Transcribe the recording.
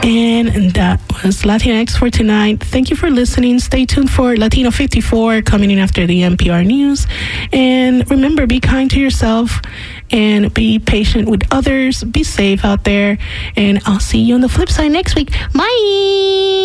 And that was Latinx for tonight. Thank you for listening. Stay tuned for Latino 54 coming in after the NPR News. And remember, be kind to yourself and be patient with others. Be safe out there. And I'll see you on the flip side next week. Bye.